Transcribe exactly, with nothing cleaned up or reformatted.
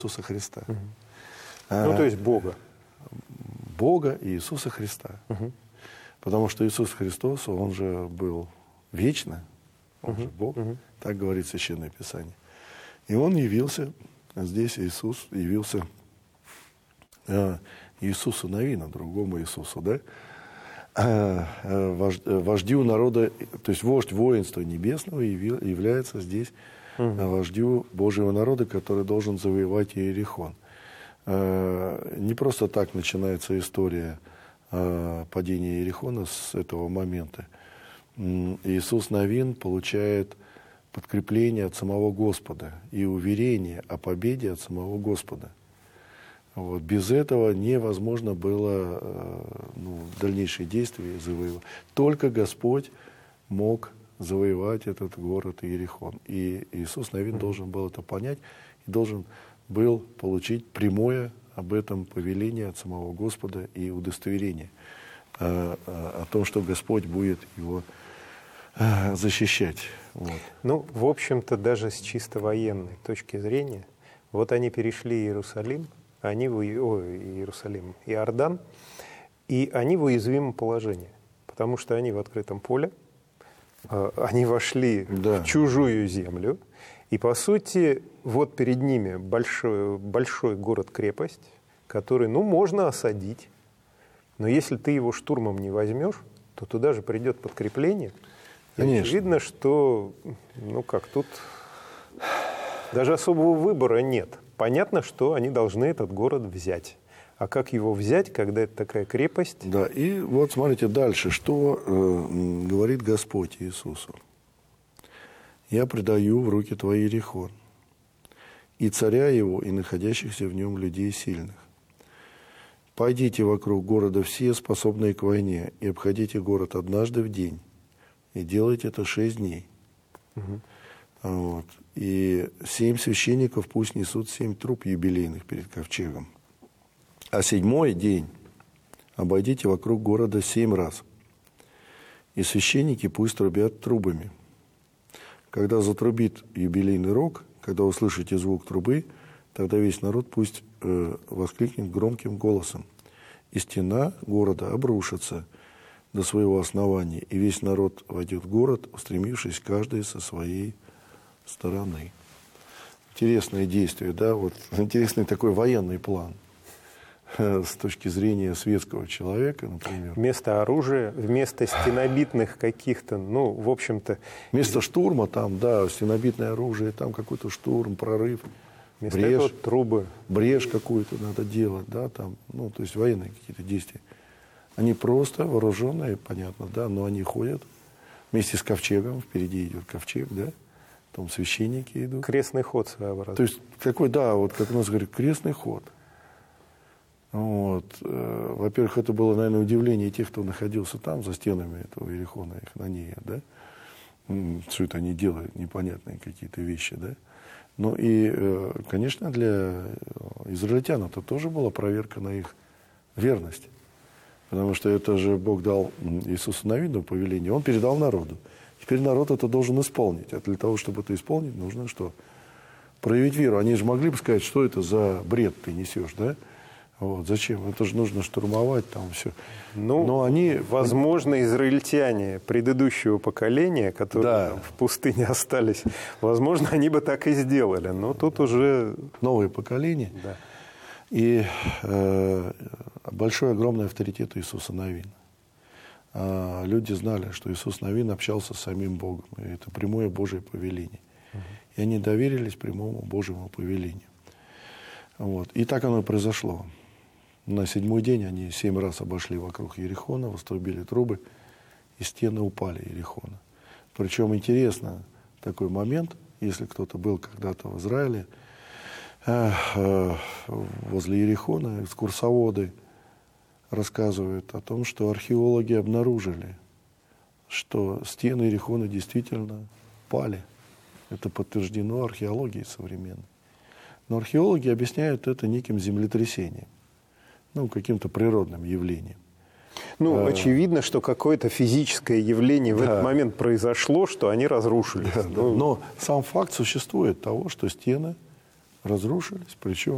Иисуса Христа. Угу. А, ну, то есть Бога. Бога и Иисуса Христа. Угу. Потому что Иисус Христос, Он же был вечно, Он угу. же Бог, угу. так говорит Священное Писание. И Он явился, здесь Иисус явился э, Иисусу Навину, другому Иисусу, да? Э, э, вождь, вождю народа, то есть вождь воинства небесного явил, является здесь угу. вождю Божьего народа, который должен завоевать Иерихон. Э, не просто так начинается история э, падения Иерихона с этого момента. Иисус Навин получает подкрепление от самого Господа и уверение о победе от самого Господа. Вот. Без этого невозможно было ну, дальнейшие действия завоевать. Только Господь мог завоевать этот город Иерихон. И Иисус Навин mm-hmm. должен был это понять и должен был получить прямое об этом повеление от самого Господа и удостоверение о, о, о том, что Господь будет его защищать. Вот. Ну, в общем-то, даже с чисто военной точки зрения, вот они перешли Иерусалим, они в Ой, Иерусалим, Иордан, и они в уязвимом положении, потому что они в открытом поле, они вошли да. в чужую землю, и, по сути, вот перед ними большой, большой город-крепость, который, ну, можно осадить, но если ты его штурмом не возьмешь, то туда же придет подкрепление. Конечно. Очевидно, что, ну как, тут даже особого выбора нет. Понятно, что они должны этот город взять. А как его взять, когда это такая крепость? Да, и вот смотрите дальше, что э, говорит Господь Иисусу. «Я предаю в руки твои Иерихон, и царя его, и находящихся в нем людей сильных. Пойдите вокруг города все, способные к войне, и обходите город однажды в день. И делайте это шесть дней. Угу. Вот. И семь священников пусть несут семь труб юбилейных перед ковчегом. А седьмой день обойдите вокруг города семь раз. И священники пусть трубят трубами. Когда затрубит юбилейный рог, когда услышите звук трубы, тогда весь народ пусть э, воскликнет громким голосом. И стена города обрушится до своего основания, и весь народ войдет в город, устремившись каждый со своей стороны». Интересное действие, да, вот интересный такой военный план с точки зрения светского человека, например. Вместо оружия, вместо стенобитных каких-то, ну, в общем-то... Вместо штурма там, да, стенобитное оружие, там какой-то штурм, прорыв, вместо брешь, этого трубы. Брешь какую-то надо делать, да, там, ну, то есть военные какие-то действия. Они просто вооруженные, понятно, да, но они ходят вместе с ковчегом, впереди идет ковчег, да, там священники идут. Крестный ход своеобразный. То есть какой, да, вот как у нас говорят, крестный ход. Вот. Во-первых, это было, наверное, удивление тех, кто находился там, за стенами этого Иерихона, их на ней, да, что это они делают, непонятные какие-то вещи, да. Ну и, конечно, для израильтян это тоже была проверка на их верность. Потому что это же Бог дал Иисусу Навину повеление, Он передал народу. Теперь народ это должен исполнить. А для того, чтобы это исполнить, нужно что? Проявить веру. Они же могли бы сказать, что это за бред ты несешь, да? Вот, зачем? Это же нужно штурмовать там все. Ну, но они... возможно, израильтяне предыдущего поколения, которые да. в пустыне остались, возможно, они бы так и сделали. Но тут уже... Новое поколение. Да. И э, большой, огромный авторитет Иисуса Навина. Э, люди знали, что Иисус Навин общался с самим Богом. И это прямое Божие повеление. Uh-huh. И они доверились прямому Божьему повелению. Вот. И так оно и произошло. На седьмой день они семь раз обошли вокруг Иерихона, вострубили трубы, и стены упали Иерихона. Причем интересно такой момент, если кто-то был когда-то в Израиле, возле Иерихона экскурсоводы рассказывают о том, что археологи обнаружили, что стены Иерихона действительно пали. Это подтверждено археологией современной. Но археологи объясняют это неким землетрясением, ну, каким-то природным явлением. Ну, а, очевидно, что какое-то физическое явление да. в этот момент произошло, что они разрушились. Да, да. Но сам факт существует того, что стены разрушились, причем